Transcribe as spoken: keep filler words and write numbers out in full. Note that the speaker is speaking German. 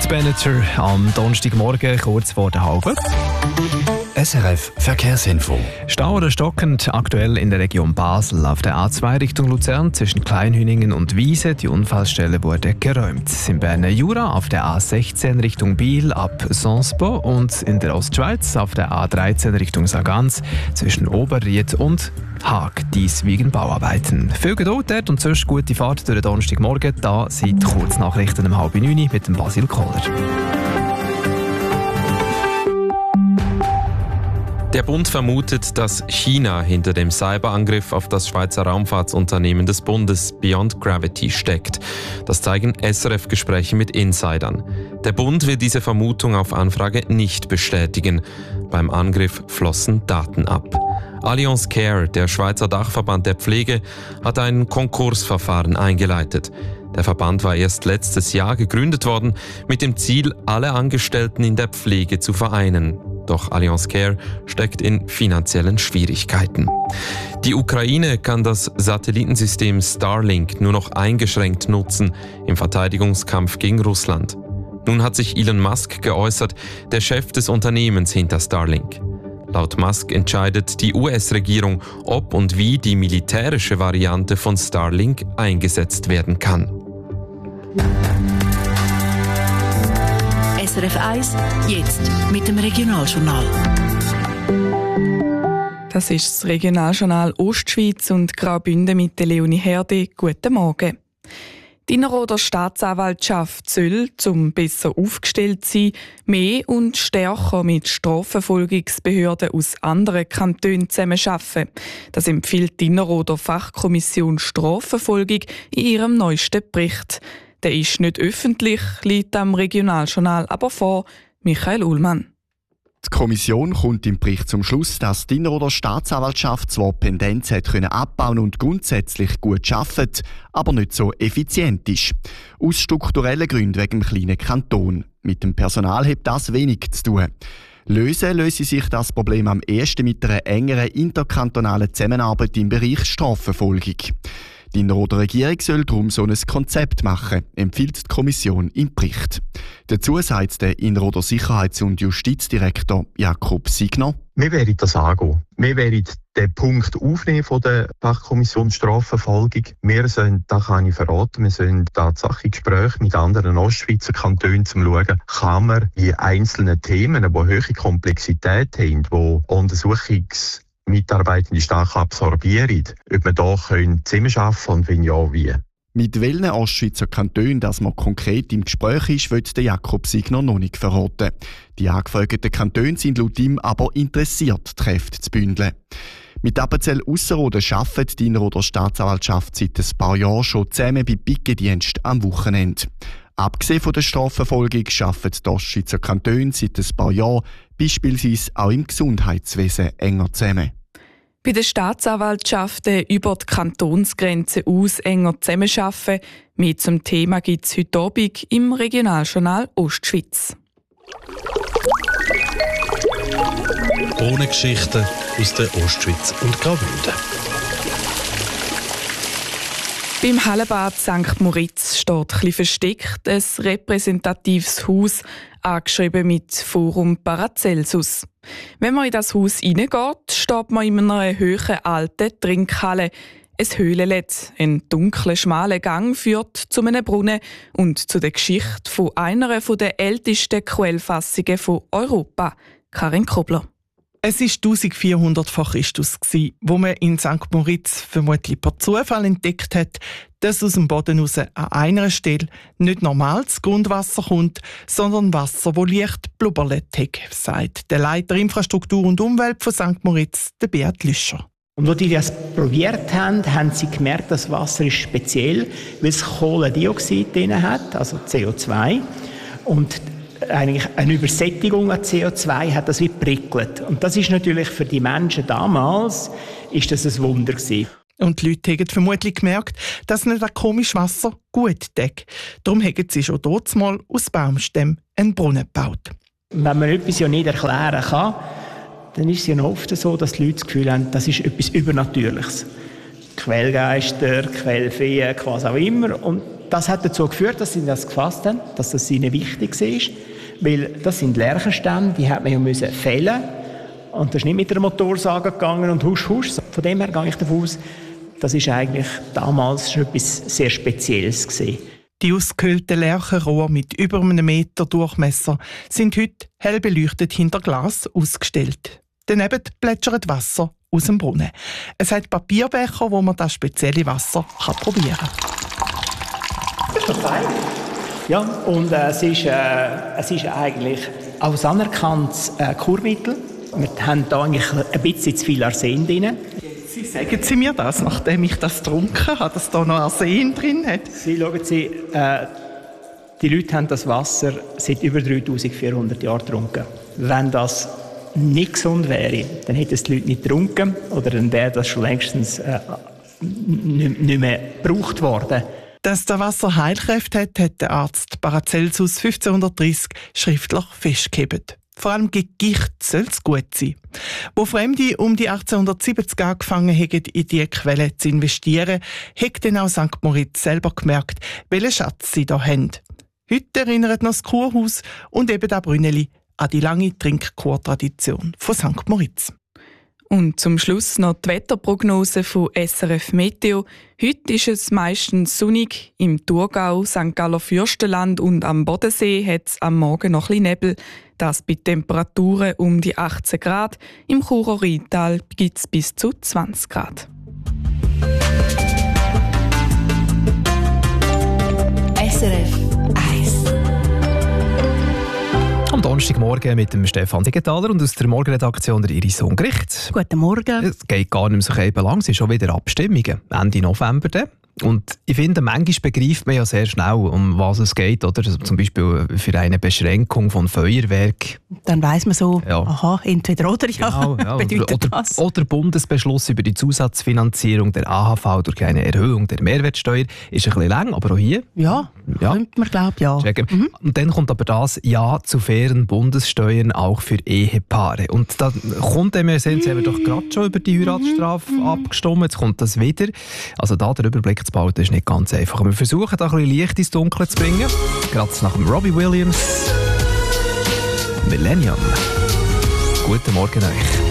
Ed Beneter am Donnerstagmorgen, kurz vor der halben. S R F Verkehrsinfo. Stau oder stockend aktuell in der Region Basel auf der A zwei Richtung Luzern zwischen Kleinhüningen und Wiese. Die Unfallstelle wurde geräumt. Im Berner Jura auf der A sechzehn Richtung Biel ab Sonsbo und in der Ostschweiz auf der A dreizehn Richtung Sargans zwischen Oberried und Haag. Dies wegen Bauarbeiten. Viel Geduld dort und sonst gute Fahrt durch den Donnerstagmorgen. Da sind Kurznachrichten um halb neun mit dem Basil Kohler. Der Bund vermutet, dass China hinter dem Cyberangriff auf das Schweizer Raumfahrtsunternehmen des Bundes Beyond Gravity steckt. Das zeigen S R F-Gespräche mit Insidern. Der Bund will diese Vermutung auf Anfrage nicht bestätigen. Beim Angriff flossen Daten ab. Allianz Care, der Schweizer Dachverband der Pflege, hat ein Konkursverfahren eingeleitet. Der Verband war erst letztes Jahr gegründet worden, mit dem Ziel, alle Angestellten in der Pflege zu vereinen. Doch Allianz Care steckt in finanziellen Schwierigkeiten. Die Ukraine kann das Satellitensystem Starlink nur noch eingeschränkt nutzen im Verteidigungskampf gegen Russland. Nun hat sich Elon Musk geäußert, der Chef des Unternehmens hinter Starlink. Laut Musk entscheidet die U S-Regierung, ob und wie die militärische Variante von Starlink eingesetzt werden kann. S R F eins, jetzt mit dem Regionaljournal. Das ist das Regionaljournal Ostschweiz und Graubünden mit der Leonie Herde. Guten Morgen. Die Innerrhoder Staatsanwaltschaft soll, um besser aufgestellt zu sein, mehr und stärker mit Strafverfolgungsbehörden aus anderen Kantonen zusammenarbeiten. Das empfiehlt die Innerrhoder Fachkommission Strafverfolgung in ihrem neuesten Bericht. Der ist nicht öffentlich, liegt am Regionaljournal aber vor. Michael Ullmann. Die Kommission kommt im Bericht zum Schluss, dass die Innerrhoder Staatsanwaltschaft zwar Pendenz hat können abbauen und grundsätzlich gut arbeitet, aber nicht so effizient ist. Aus strukturellen Gründen wegen dem kleinen Kanton. Mit dem Personal hat das wenig zu tun. Lösen löse sich das Problem am ehesten mit einer engeren interkantonalen Zusammenarbeit im Bereich Strafverfolgung. Die Innerrhoder Regierung soll darum so ein Konzept machen, empfiehlt die Kommission im Bericht. Dazu sagt der Innerrhoder Sicherheits- und Justizdirektor Jakob Signer: Wir werden das angehen. Wir werden den Punkt aufnehmen von der Fachkommission Strafverfolgung. Wir sollen, das kann ich verraten, wir sollen tatsächlich Gespräche mit anderen Ostschweizer Kantonen, um zu schauen, kann man die einzelnen Themen, die hohe Komplexität haben, die Untersuchungs Mitarbeitende stark absorbieren, ob wir da zusammenarbeiten können und wenn ja, wie. Mit welchen Ostschweizer Kantonen das man konkret im Gespräch ist, wird der Jakob Signer noch nicht verraten. Die angefragten Kantone sind laut ihm aber interessiert, die Kräfte zu bündeln. Mit Appenzell-Ausserrhoden arbeitet die Innerrhoder Staatsanwaltschaft seit ein paar Jahren schon zusammen bei Pickendienst am Wochenende. Abgesehen von der Strafverfolgung arbeiten die Ostschweizer Kantone seit ein paar Jahren beispielsweise auch im Gesundheitswesen enger zusammen. Bei den Staatsanwaltschaften über die Kantonsgrenze aus enger zusammenarbeiten. Mehr zum Thema gibt es heute Abend im Regionaljournal Ostschweiz. Ohne Geschichten aus der Ostschweiz und Graubünden. Beim Hallenbad Sankt Moritz steht ein bisschen versteckt ein repräsentatives Haus, angeschrieben mit Forum Paracelsus. Wenn man in das Haus hineingeht, steht man in einer hohen alten Trinkhalle. Ein Höhlenlet, ein dunkler, schmaler Gang führt zu einem Brunnen und zu der Geschichte von einer der ältesten Quellfassungen von Europa. Karin Kobler. Es war eintausendvierhundert vor Christus, wo man in Sankt Moritz vermutlich per Zufall entdeckt hat, dass aus dem Boden heraus an einer Stelle nicht normales Grundwasser kommt, sondern Wasser, das leicht blubbert hat, sagt der Leiter Infrastruktur und Umwelt von Sankt Moritz, der Beat Lüscher. Und als die das probiert haben, haben sie gemerkt, das Wasser ist speziell, weil es Kohlendioxid drin hat, also C O zwei. Und eigentlich eine Übersättigung an C O zwei hat das wie prickelt. Und das ist natürlich für die Menschen damals ist das ein Wunder gewesen. Und die Leute haben vermutlich gemerkt, dass nicht das komische Wasser gut deckt. Darum haben sie schon dort mal aus Baumstämmen einen Brunnen gebaut. Wenn man etwas ja nicht erklären kann, dann ist es ja oft so, dass die Leute das Gefühl haben, das ist etwas Übernatürliches. Quellgeister, Quellfeen, was auch immer. Und das hat dazu geführt, dass sie das gefasst haben, dass das ihnen wichtig war, weil das sind Lärchenstämme, die hat man ja müssen fällen. Und das ist nicht mit der Motorsage gegangen und husch, husch. Von dem her gehe ich davon aus, das ist eigentlich damals schon etwas sehr Spezielles gewesen. Die ausgehöhlten Lärchenrohre mit über einem Meter Durchmesser sind heute hell beleuchtet hinter Glas ausgestellt. Daneben plätschert Wasser aus dem Brunnen. Es hat Papierbecher, wo man das spezielle Wasser kann probieren kann. Das ist doch fein. Ja, und äh, es, ist, äh, es ist eigentlich auch ein anerkanntes äh, Kurmittel. Wir haben hier eigentlich ein bisschen zu viel Arsen drin. Sie sagen Sie mir das, nachdem ich das getrunken habe, dass da noch Arsen drin hat? Sie, schauen Sie, äh, die Leute haben das Wasser seit über dreitausendvierhundert Jahren getrunken. Wenn das nicht gesund wäre, dann hätten es die Leute nicht getrunken oder dann wäre das schon längstens äh, nicht, nicht mehr gebraucht worden. Dass das Wasser Heilkräfte hat, hat der Arzt Paracelsus fünfzehnhundertdreissig schriftlich festgehalten. Vor allem gegen Gicht soll es gut sein. Wo Fremde um die achtzehnhundertsiebzig angefangen haben, in diese Quelle zu investieren, hat dann auch Sankt Moritz selber gemerkt, welchen Schatz sie da haben. Heute erinnert noch das Kurhaus und eben das Brünneli an die lange Trinkkurtradition von Sankt Moritz. Und zum Schluss noch die Wetterprognose von S R F Meteo. Heute ist es meistens sonnig. Im Thurgau, Sankt Galler Fürstenland und am Bodensee hat es am Morgen noch ein bisschen Nebel. Das bei Temperaturen um die achtzehn Grad. Im Churer Rheintal gibt es bis zu zwanzig Grad. S R F eins. Am Donnerstagmorgen mit dem Stefan Siegenthaler und aus der Morgenredaktion der Iris Ungericht. Guten Morgen. Es geht gar nicht mehr so eben lang, es sind schon wieder Abstimmungen. Ende November dann. Und ich finde, manchmal begreift man ja sehr schnell, um was es geht. Oder? Also zum Beispiel für eine Beschränkung von Feuerwerk. Dann weiss man so, ja. aha, entweder oder, ja, genau, ja. bedeutet oder, das. Oder Bundesbeschluss über die Zusatzfinanzierung der A H V durch eine Erhöhung der Mehrwertsteuer. Ist ein bisschen lang, aber auch hier. Ja, ja. könnte man glaube ja. Mhm. Und dann kommt aber das Ja zu fairen Bundessteuern auch für Ehepaare. Und da kommt dem Sinn, Sie haben doch gerade schon über die Heiratsstrafe mhm. abgestimmt, jetzt kommt das wieder. Also da der Überblick zu behalten, ist nicht ganz einfach. Wir versuchen, da ein bisschen Licht ins Dunkle zu bringen. Gerade nach dem Robbie Williams. Millennium. Guten Morgen euch.